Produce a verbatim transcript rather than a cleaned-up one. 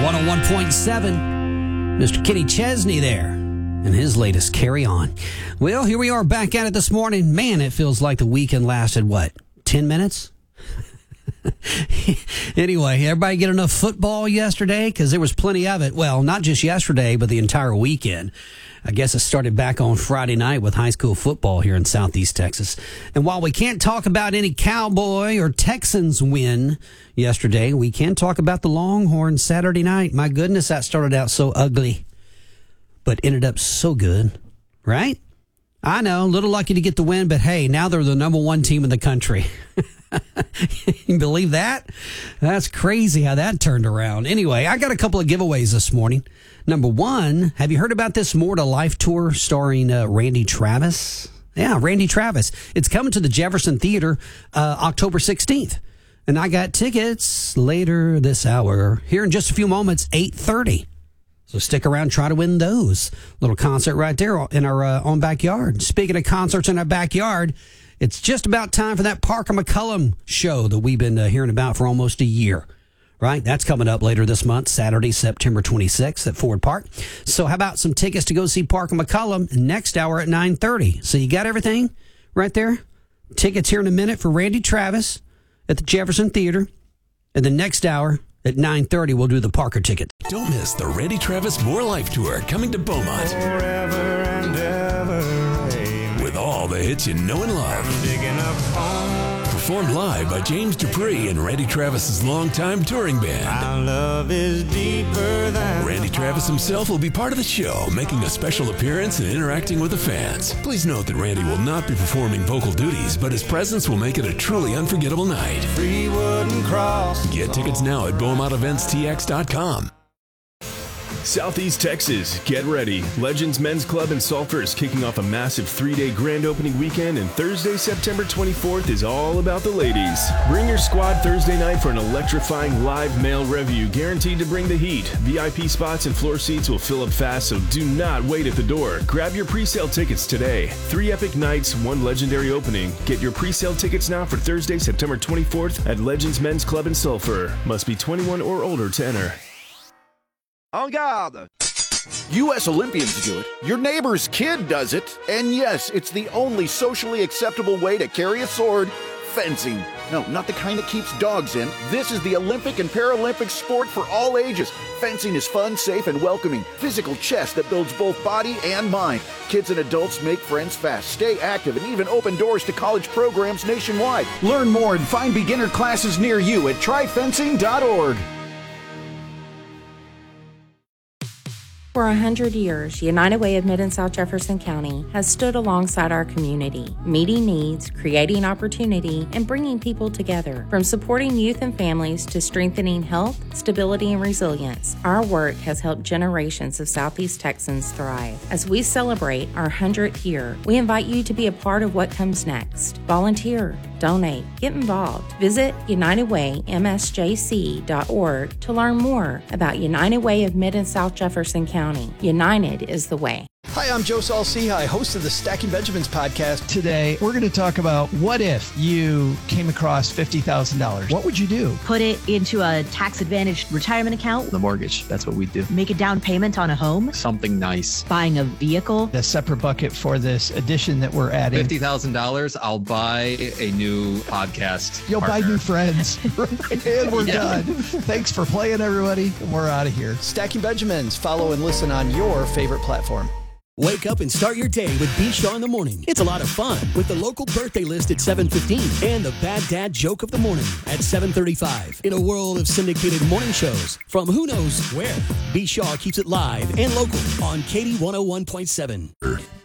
one oh one point seven. Mister Kenny Chesney there and his latest Carry On. Well, here we are back at it this morning. Man, it feels like the weekend lasted, what, ten minutes? Anyway, everybody get enough football yesterday? Because there was plenty of it. Well, not just yesterday, but the entire weekend. I guess it started back on Friday night with high school football here in Southeast Texas. And while we can't talk about any Cowboy or Texans win yesterday, we can talk about the Longhorns Saturday night. My goodness, that started out so ugly, but ended up so good, right? I know, a little lucky to get the win, but hey, now they're the number one team in the country. You believe that? That's crazy how that turned around. Anyway, I got a couple of giveaways this morning. Number one, have you heard about this More to Life tour starring uh, Randy Travis? Yeah, Randy Travis. It's coming to the Jefferson Theater uh, October sixteenth. And I got tickets later this hour. Here in just a few moments, eight thirty. So stick around, try to win those. Little concert right there in our uh, own backyard. Speaking of concerts in our backyard, it's just about time for that Parker McCullum show that we've been uh, hearing about for almost a year, right? That's coming up later this month, Saturday, September twenty-sixth at Ford Park. So how about some tickets to go see Parker McCullum next hour at nine thirty? So you got everything right there? Tickets here in a minute for Randy Travis at the Jefferson Theater. And the next hour at nine thirty, we'll do the Parker ticket. Don't miss the Randy Travis More Life Tour coming to Beaumont. Forever and ever, amen. With all the hits you know and love. Digging up home. Performed live by James Dupree and Randy Travis's longtime touring band. Our love is deeper than Randy Travis himself will be part of the show, making a special appearance and interacting with the fans. Please note that Randy will not be performing vocal duties, but his presence will make it a truly unforgettable night. free wooden cross. Get tickets now at Beaumont Events T X dot com. Southeast Texas, get ready. Legends Men's Club in Sulphur is kicking off a massive three-day grand opening weekend, and Thursday, September twenty-fourth is all about the ladies. Bring your squad Thursday night for an electrifying live male review guaranteed to bring the heat. V I P spots and floor seats will fill up fast, so do not wait at the door. Grab your pre-sale tickets today. Three epic nights, one legendary opening. Get your pre-sale tickets now for Thursday, September twenty-fourth at Legends Men's Club in Sulphur. Must be twenty-one or older to enter. En garde! U S Olympians do it, your neighbor's kid does it, and yes, it's the only socially acceptable way to carry a sword, fencing. No, not the kind that keeps dogs in. This is the Olympic and Paralympic sport for all ages. Fencing is fun, safe, and welcoming. Physical chess that builds both body and mind. Kids and adults make friends fast, stay active, and even open doors to college programs nationwide. Learn more and find beginner classes near you at try fencing dot org. For a hundred years, United Way of Mid and South Jefferson County has stood alongside our community, meeting needs, creating opportunity, and bringing people together. From supporting youth and families to strengthening health, stability, and resilience, our work has helped generations of Southeast Texans thrive. As we celebrate our hundredth year, we invite you to be a part of what comes next. Volunteer, donate, get involved. Visit united way m s j c dot org to learn more about United Way of Mid and South Jefferson County. United is the way. Hi, I'm Joe Saul-Sehy, host of the Stacking Benjamins podcast. Today, we're going to talk about what if you came across fifty thousand dollars? What would you do? Put it into a tax-advantaged retirement account. The mortgage, that's what we do. Make a down payment on a home. Something nice. Buying a vehicle. A separate bucket for this addition that we're adding. fifty thousand dollars, I'll buy a new podcast You'll partner. buy new friends. And we're Yeah. done. Thanks for playing, everybody. We're out of here. Stacking Benjamins. Follow and listen on your favorite platform. Wake up and start your day with B. Shaw in the Morning. It's a lot of fun with the local birthday list at seven fifteen and the Bad Dad Joke of the Morning at seven thirty-five. In a world of syndicated morning shows from who knows where, B. Shaw keeps it live and local on K D one oh one point seven.